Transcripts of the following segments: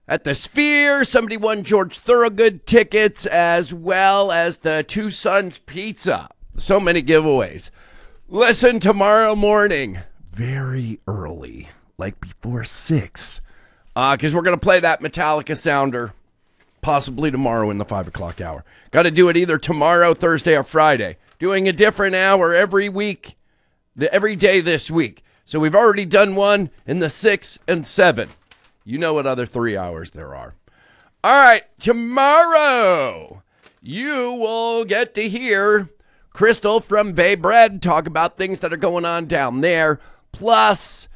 at the Sphere. Somebody won George Thorogood tickets as well as the Two Sons Pizza. So many giveaways. Listen tomorrow morning, very early, like before 6, because we're going to play that Metallica sounder possibly tomorrow in the 5 o'clock hour. Got to do it either tomorrow, Thursday, or Friday. Doing a different hour every week, every day this week. So we've already done one in the 6 and 7. You know what other 3 hours there are. All right, tomorrow you will get to hear Crystal from Bay Bread talk about things that are going on down there. Plus,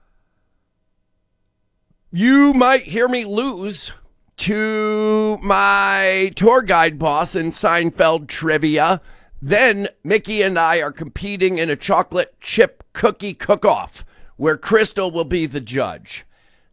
you might hear me lose to my tour guide boss in Seinfeld trivia. Then Mickey and I are competing in a chocolate chip cookie cook-off where Crystal will be the judge.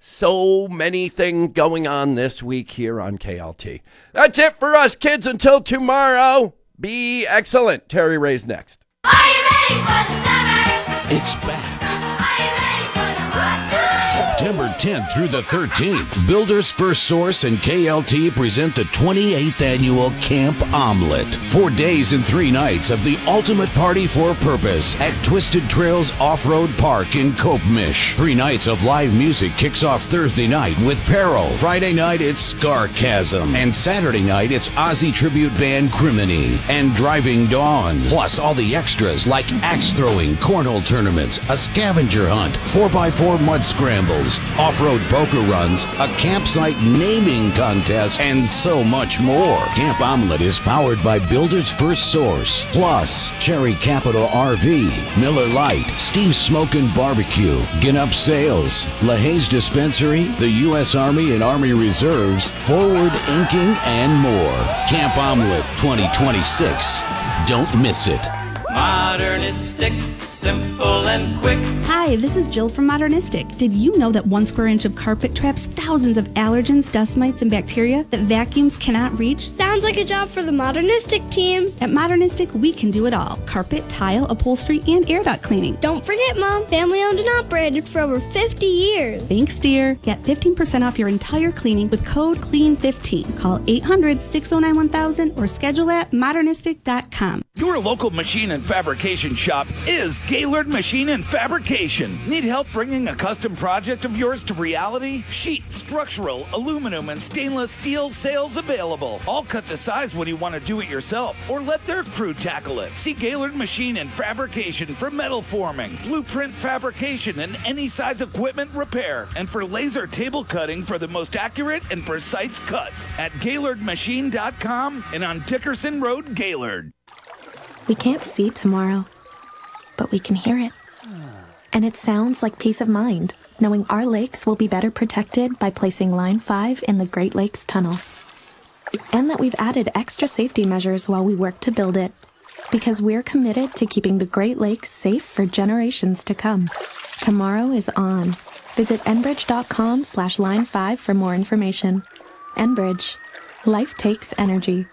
So many things going on this week here on KLT. That's it for us, kids. Until tomorrow, be excellent. Terry Ray's next. Are you ready for the summer? It's back. Are you ready for the hot September 10th through the 13th, Builders First Source and KLT present the 28th annual Camp Omelet. 4 days and 3 nights of the ultimate party for purpose at Twisted Trails Off-Road Park in Copemish. 3 nights of live music kicks off Thursday night with Peril. Friday night, it's Scarchasm. And Saturday night, it's Ozzy tribute band Criminy and Driving Dawn. Plus all the extras like axe throwing, cornhole tournaments, a scavenger hunt, 4x4 mud scrambles, off-road poker runs, a campsite naming contest, and so much more. Camp Omelet is powered by Builders First Source, plus Cherry Capital RV, Miller Lite, Steve's Smokin' Barbecue, Ginup Sales, LaHaye's Dispensary, the U.S. Army and Army Reserves, Forward Inking, and more. Camp Omelet 2026. Don't miss it. Modernistic, simple and quick. Hi, this is Jill from Modernistic. Did you know that 1 square inch of carpet traps thousands of allergens, dust mites, and bacteria that vacuums cannot reach? Sounds like a job for the Modernistic team. At Modernistic, we can do it all. Carpet, tile, upholstery, and air duct cleaning. Don't forget, Mom, family owned and operated for over 50 years. Thanks, dear. Get 15% off your entire cleaning with code CLEAN15. Call 800-609-1000 or schedule at modernistic.com. Your local machine and fabrication shop is Gaylord Machine and Fabrication. Need help bringing a custom project of yours to reality? Sheet, structural, aluminum, and stainless steel sales available. All cut to size when you want to do it yourself or let their crew tackle it. See Gaylord Machine and Fabrication for metal forming, blueprint fabrication, and any size equipment repair. And for laser table cutting for the most accurate and precise cuts at GaylordMachine.com and on Dickerson Road, Gaylord. We can't see tomorrow, but we can hear it. And it sounds like peace of mind, knowing our lakes will be better protected by placing Line 5 in the Great Lakes Tunnel. And that we've added extra safety measures while we work to build it, because we're committed to keeping the Great Lakes safe for generations to come. Tomorrow is on. Visit enbridge.com/line5 for more information. Enbridge. Life takes energy.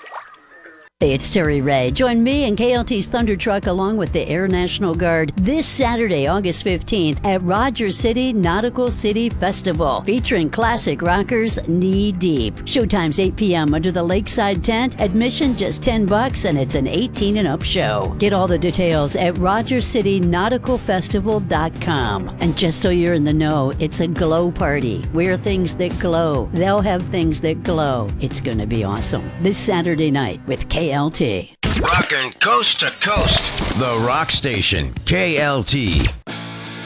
Hey, it's Terry Ray. Join me and KLT's Thunder Truck along with the Air National Guard this Saturday, August 15th at Rogers City Nautical City Festival, featuring classic rockers Knee Deep. Showtime's 8 p.m. under the Lakeside tent. Admission just $10 and it's an 18 and up show. Get all the details at RogersCityNauticalFestival.com. And just so you're in the know, it's a glow party. Wear things that glow. They'll have things that glow. It's going to be awesome. This Saturday night with KLT. Rockin' coast to coast. The Rock Station, KLT.